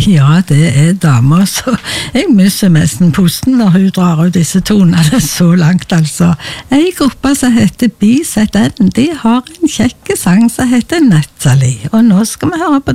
Ja, det damer, så jeg misser nesten pusten når hun drar ut disse tonene så langt, altså. En gruppe som heter BZN, de har en kjekke sang som heter Natalie, og nå skal vi høre på